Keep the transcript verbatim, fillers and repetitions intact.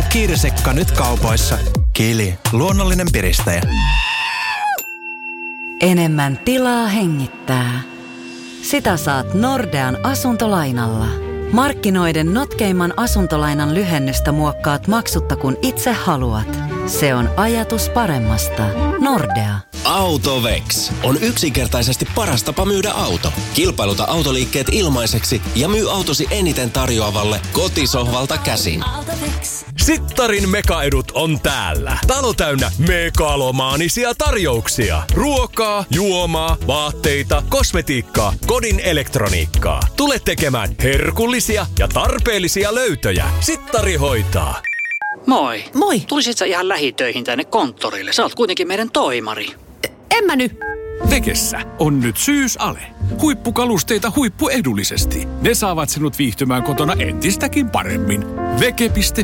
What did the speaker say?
Kiirisekka nyt kaupoissa. Kili, luonnollinen piristäjä. Enemmän tilaa hengittää. Sitä saat Nordean asuntolainalla. Markkinoiden notkeimman asuntolainan lyhennystä muokkaat maksutta kun itse haluat. Se on ajatus paremmasta. Nordea. AutoVex on yksinkertaisesti paras tapa myydä auto. Kilpailuta autoliikkeet ilmaiseksi ja myy autosi eniten tarjoavalle kotisohvalta käsin. Sittarin mekaedut on täällä. Talo täynnä megalomaanisia tarjouksia. Ruokaa, juomaa, vaatteita, kosmetiikkaa, kodin elektroniikkaa. Tule tekemään herkullisia ja tarpeellisia löytöjä. Sittari hoitaa. Moi. Moi. Tulisit sä ihan lähitöihin tänne konttorille? Sä oot kuitenkin meidän toimari. En mä nyt. Vekessä on nyt syysale. Huippukalusteita huippuedullisesti. Ne saavat sinut viihtymään kotona entistäkin paremmin. Veke piste